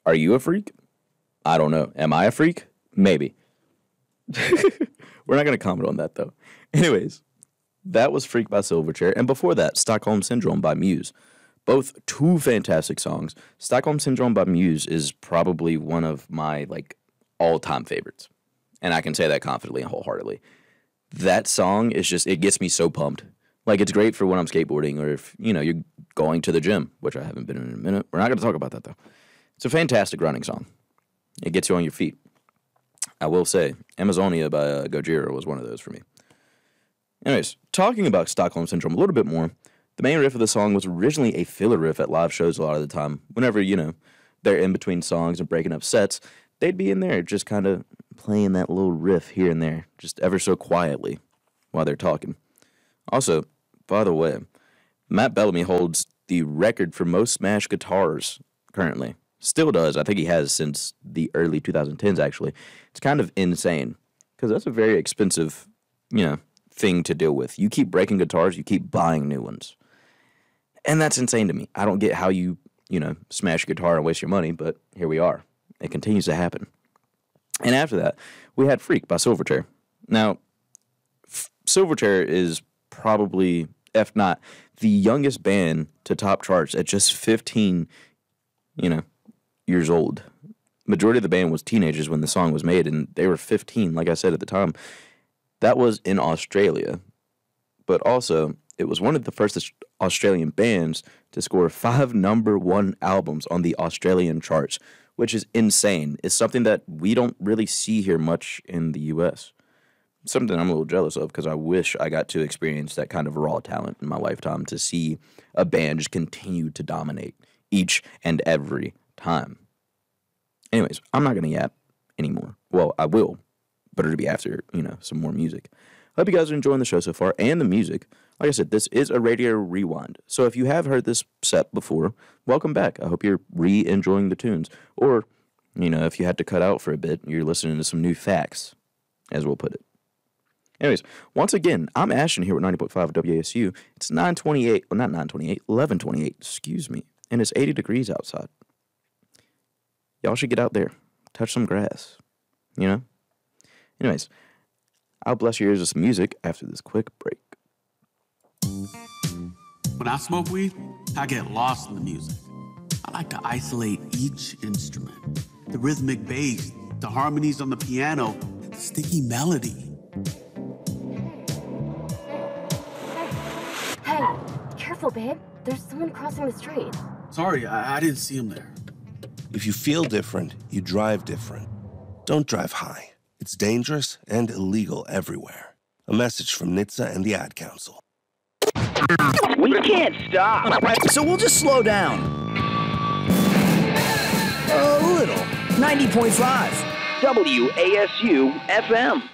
Are you a freak? I don't know. Am I a freak? Maybe. We're not going to comment on that, though. Anyways, that was Freak by Silverchair. And before that, Stockholm Syndrome by Muse. Both two fantastic songs. Stockholm Syndrome by Muse is probably one of my, all-time favorites. And I can say that confidently and wholeheartedly. That song is just, it gets me so pumped. It's great for when I'm skateboarding or if, you're going to the gym, which I haven't been in a minute. We're not going to talk about that, though. It's a fantastic running song. It gets you on your feet. I will say, Amazonia by Gojira was one of those for me. Anyways, talking about Stockholm Syndrome a little bit more, the main riff of the song was originally a filler riff at live shows a lot of the time. Whenever, they're in between songs and breaking up sets, they'd be in there just kind of playing that little riff here and there, just ever so quietly while they're talking. Also, by the way, Matt Bellamy holds the record for most smashed guitars currently. Still does. I think he has since the early 2010s, actually. It's kind of insane because that's a very expensive, thing to deal with. You keep breaking guitars, you keep buying new ones. And that's insane to me. I don't get how you, smash a guitar and waste your money, but here we are. It continues to happen. And after that, we had Freak by Silverchair. Now, Silverchair is probably, if not, the youngest band to top charts at just 15, years old. Majority of the band was teenagers when the song was made, and they were 15, like I said at the time. That was in Australia, but also it was one of the first Australian bands to score 5 #1 albums on the Australian charts, which is insane. It's something that we don't really see here much in the U.S. Something I'm a little jealous of because I wish I got to experience that kind of raw talent in my lifetime to see a band just continue to dominate each and every time. Anyways, I'm not going to yap anymore. Well, I will, but it'll be after, some more music. I hope you guys are enjoying the show so far and the music. Like I said, this is a radio rewind. So if you have heard this set before, welcome back. I hope you're re-enjoying the tunes. Or, if you had to cut out for a bit, you're listening to some new facts, as we'll put it. Anyways, once again, I'm Ashton here with 90.5 WASU. It's 11:28, excuse me. And it's 80 degrees outside. Y'all should get out there, touch some grass, Anyways, I'll bless your ears with some music after this quick break. When I smoke weed, I get lost in the music. I like to isolate each instrument. The rhythmic bass, the harmonies on the piano, the sticky melody. Hey, careful, babe. There's someone crossing the street. Sorry, I didn't see him there. If you feel different, you drive different. Don't drive high. It's dangerous and illegal everywhere. A message from NHTSA and the Ad Council. We can't stop. So we'll just slow down. A little. 90.5. WASU FM.